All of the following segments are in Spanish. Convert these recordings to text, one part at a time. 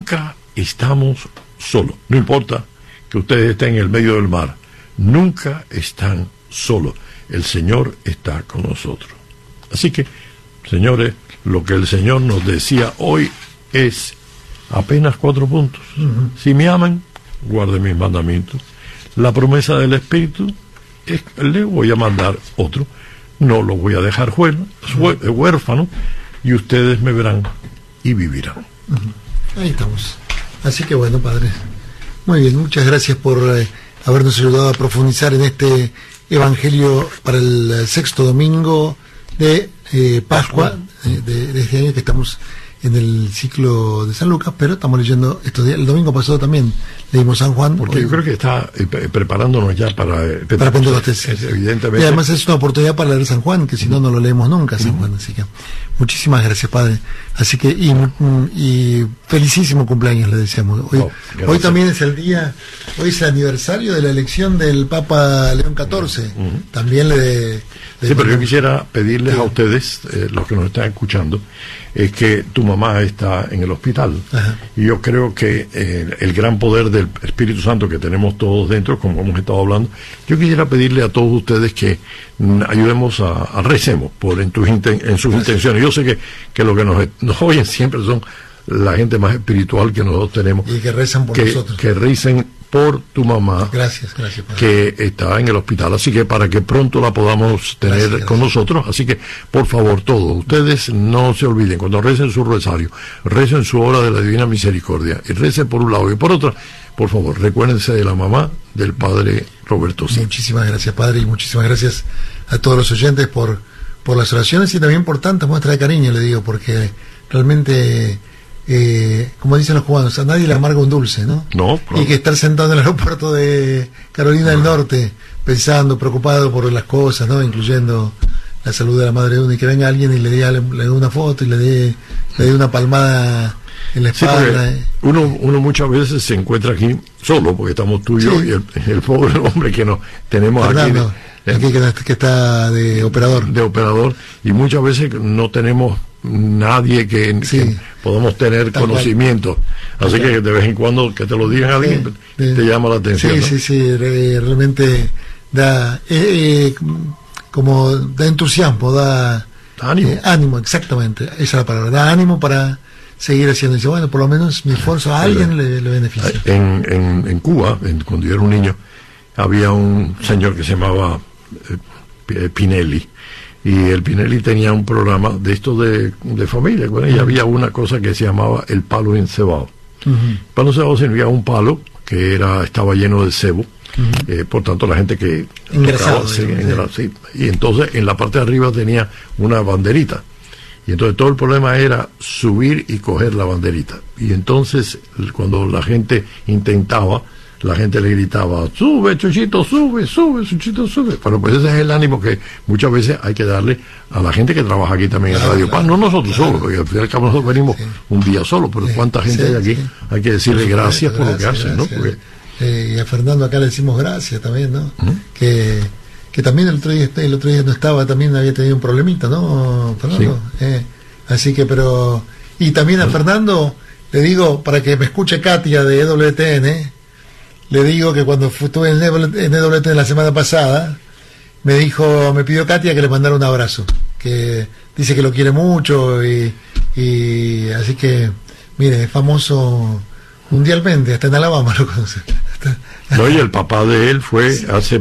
nunca estamos solos. No importa que ustedes estén en el medio del mar, nunca están solos. El Señor está con nosotros. Así que, señores, lo que el Señor nos decía hoy es apenas 4 puntos. Si me aman, guarden mis mandamientos. La promesa del Espíritu es: le voy a mandar otro. No lo voy a dejar huérfano, y ustedes me verán y vivirán. Ahí estamos. Así que bueno, padre, muy bien, muchas gracias por habernos ayudado a profundizar en este Evangelio para el sexto domingo de Pascua de este año, que estamos en el ciclo de San Lucas, pero estamos leyendo estos días. El domingo pasado también leímos San Juan. Porque yo creo que está preparándonos ya para Pentecostés. Evidentemente. Y además es una oportunidad para leer San Juan, que si no, no lo leemos nunca, San Juan. Así que muchísimas gracias, padre. Así que, y felicísimo cumpleaños, le deseamos. Hoy también es el día, hoy es el aniversario de la elección del Papa León XIV. También sí, pero yo quisiera pedirles a ustedes, los que nos están escuchando, es que tu mamá está en el hospital. Y yo creo que el gran poder del Espíritu Santo que tenemos todos dentro, como hemos estado hablando, yo quisiera pedirle a todos ustedes que ayudemos a recemos en sus intenciones. Yo sé que lo que nos oyen siempre son la gente más espiritual que nosotros tenemos, y que rezan por nosotros, que recen por tu mamá, gracias, que está en el hospital, así que para que pronto la podamos tener con nosotros. Así que por favor, todos ustedes no se olviden, cuando recen su rosario, recen su hora de la Divina Misericordia, y recen por un lado y por otro. Por favor, recuérdense de la mamá del padre Roberto C. Muchísimas gracias, padre, y muchísimas gracias a todos los oyentes por las oraciones, y también por tantas muestras de cariño, le digo, porque realmente, como dicen los cubanos, a nadie le amarga un dulce, ¿no? No, claro. Y que estar sentado en el aeropuerto de Carolina del Norte, pensando, preocupado por las cosas, ¿no? Incluyendo la salud de la madre de uno, y que venga alguien y le dé una foto y le dé una palmada en la espalda. Sí, uno muchas veces se encuentra aquí solo, porque estamos tú y yo, y el pobre hombre que nos tenemos Fernando, aquí que está de operador, y muchas veces no tenemos nadie que podamos tener conocimiento, así que de vez en cuando que te lo digan a alguien te llama la atención. Realmente da como da entusiasmo, da ánimo, exactamente, esa es la palabra, da ánimo para seguir haciendo. Dice, bueno, por lo menos mi esfuerzo a alguien le beneficia. En Cuba, cuando yo era un niño, había un señor que se llamaba Pinelli, y el Pinelli tenía un programa de esto de familia, y había una cosa que se llamaba el palo encebado. El palo encebado significa un palo que estaba lleno de cebo. Por tanto, la gente que ingresaba, y entonces en la parte de arriba tenía una banderita, y entonces todo el problema era subir y coger la banderita, y entonces cuando la gente intentaba, la gente le gritaba: sube, Chuchito, sube, Chuchito, sube. Pero pues ese es el ánimo que muchas veces hay que darle a la gente que trabaja aquí también en Radio Paz, no nosotros solos, porque al fin y al cabo nosotros venimos un día solo, pero cuánta gente hay aquí, hay que decirle gracias por lo que hacen, ¿no? Porque y a Fernando acá le decimos gracias también, ¿no? Que también el otro día no estaba, también había tenido un problemita, ¿no, Fernando? Así que, pero, y también a Fernando le digo, para que me escuche Katia de EWTN, le digo que cuando estuve en EWTN la semana pasada, me pidió Katia que le mandara un abrazo, que dice que lo quiere mucho, y así que, mire, es famoso mundialmente, hasta en Alabama lo conoce. No, y el papá de él fue hace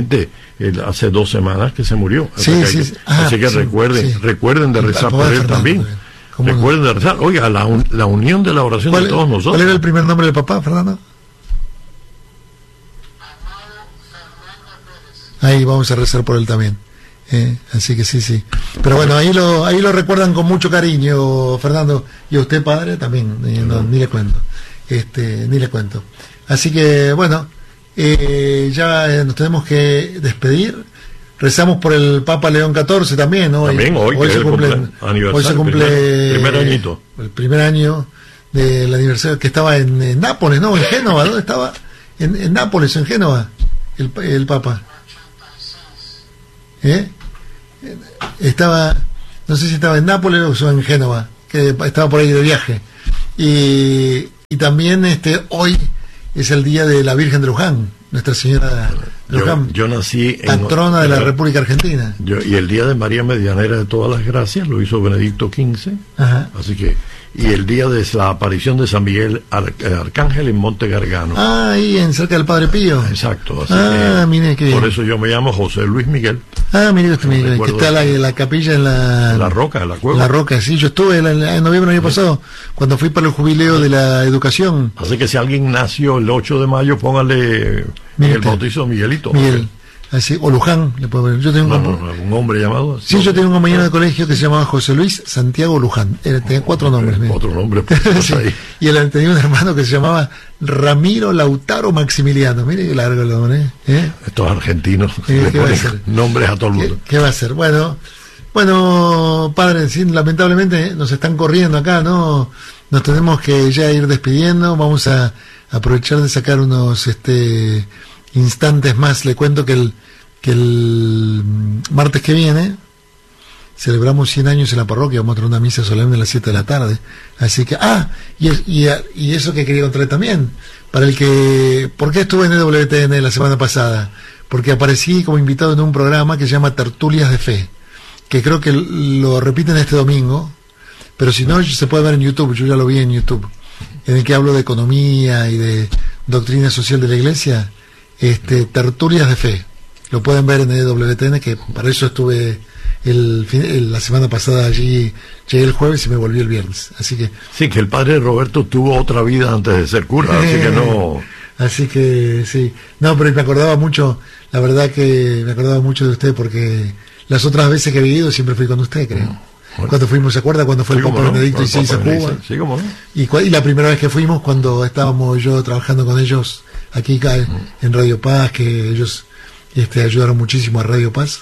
2 semanas que se murió. Así que recuerden de rezar por él también. Recuerden de rezar. Oiga, la unión de la oración de todos nosotros. ¿Cuál era el primer nombre del papá, Fernando? Ahí vamos a rezar por él también. Así que sí. Pero bueno, ahí lo recuerdan con mucho cariño, Fernando. Y a usted, padre, también. Ni le cuento. Ni le cuento. Así que bueno, ya nos tenemos que despedir. Rezamos por el Papa León XIV también, ¿no? También hoy se cumple primer añito. El primer año del aniversario, que estaba en Nápoles, ¿no? En Génova. ¿Dónde estaba? En Nápoles, en Génova, el Papa. Estaba, no sé si estaba en Nápoles o en Génova, que estaba por ahí de viaje. Y Y también hoy es el día de la Virgen de Luján, Nuestra Señora de Luján. Yo nací patrona de la República Argentina. Y el día de María Medianera de Todas las Gracias lo hizo Benedicto XV. Ajá. Así que, y el día de la aparición de San Miguel Arcángel en Monte Gargano. Ah, ahí en cerca del Padre Pío. Exacto. Así mire qué bien. Por eso yo me llamo José Luis Miguel. Mire usted, Miguel, que está la capilla en la roca, en la cueva. La roca, sí, yo estuve en noviembre del año pasado, cuando fui para el jubileo de la educación. Así que si alguien nació el 8 de mayo, póngale el bautizo de Miguelito. Miguel. Así, o Luján, le puedo ver. Yo tengo un hombre llamado así. Sí, yo tengo un compañero de colegio que se llamaba José Luis Santiago Luján. Tenía 4 nombres. Otro nombre. Sí. Y él tenía un hermano que se llamaba Ramiro Lautaro Maximiliano. Mire qué largo el nombre. Estos argentinos le ponen nombres a todo el mundo. ¿Qué va a ser? Bueno, padre, sí, lamentablemente nos están corriendo acá, ¿no? Nos tenemos que ya ir despidiendo. Vamos a aprovechar de sacar unos instantes más. Le cuento que el martes que viene celebramos 100 años en la parroquia. Vamos a tener una misa solemne a las 7 de la tarde. Así que, y eso que quería contar también, ¿por qué estuve en EWTN la semana pasada? Porque aparecí como invitado en un programa que se llama Tertulias de Fe, que creo que lo repiten este domingo, pero si no, se puede ver en YouTube. Yo ya lo vi en YouTube, en el que hablo de economía y de doctrina social de la Iglesia. Tertulias de Fe, lo pueden ver en EWTN, que para eso estuve la semana pasada allí. Llegué el jueves y me volví el viernes, así que sí, que el padre Roberto tuvo otra vida antes de ser cura, así que sí, pero me acordaba mucho, la verdad que me acordaba mucho de usted, porque las otras veces que he vivido siempre fui con usted, creo. Cuando fuimos, ¿se acuerda? Cuando fue el Papa Benedicto XVI a Cuba. Sí, cómo no. Y la primera vez que fuimos, cuando estábamos yo trabajando con ellos aquí en Radio Paz, que ellos ayudaron muchísimo a Radio Paz,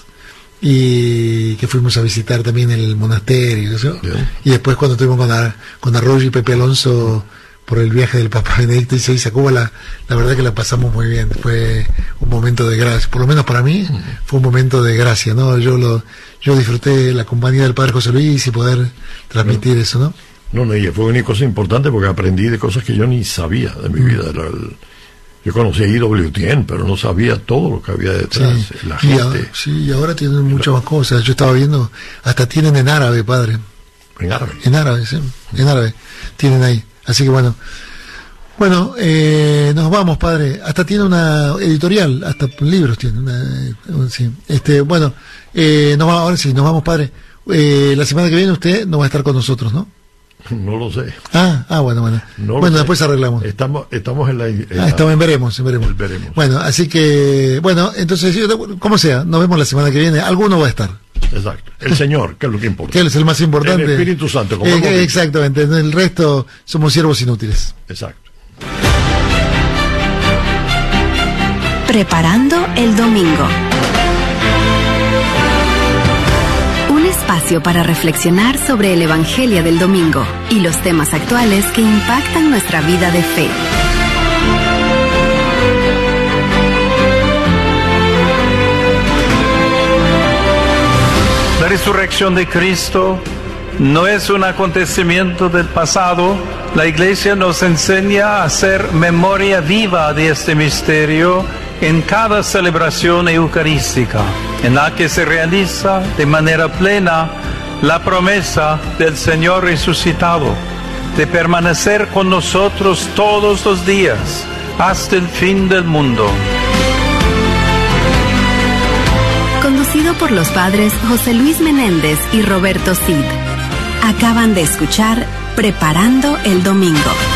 y que fuimos a visitar también el monasterio, ¿no? Y después cuando estuvimos con Arroyo y Pepe Alonso por el viaje del Papa Benedicto XVI a Cuba, la verdad que la pasamos muy bien. Fue un momento de gracia, por lo menos para mí fue un momento de gracia, ¿no? Yo disfruté la compañía del Padre José Luis y poder transmitir eso, ¿no? Y fue una cosa importante porque aprendí de cosas que yo ni sabía de mi vida. Yo conocí a IWTN, pero no sabía todo lo que había detrás. Sí. La gente. Y ahora tienen muchas más cosas. Yo estaba viendo, hasta tienen en árabe, padre. ¿En árabe? En árabe, sí. En árabe. Tienen ahí. Así que bueno, nos vamos, padre. Hasta tiene una editorial, hasta libros tiene. Sí. Ahora sí, nos vamos, padre. La semana que viene usted no va a estar con nosotros, ¿no? No lo sé. Bueno. No después arreglamos. Estamos en veremos. Bueno, así que, entonces, como sea, nos vemos la semana que viene. Alguno va a estar. Exacto. El Señor, que es lo que importa. Que Él es el más importante. El Espíritu Santo. Como exactamente. El resto somos siervos inútiles. Exacto. Preparando el domingo. Espacio para reflexionar sobre el Evangelio del domingo y los temas actuales que impactan nuestra vida de fe. La resurrección de Cristo no es un acontecimiento del pasado. La Iglesia nos enseña a hacer memoria viva de este misterio en cada celebración eucarística, en la que se realiza de manera plena la promesa del Señor resucitado de permanecer con nosotros todos los días hasta el fin del mundo. Conducido por los padres José Luis Menéndez y Roberto Cid. Acaban de escuchar Preparando el Domingo.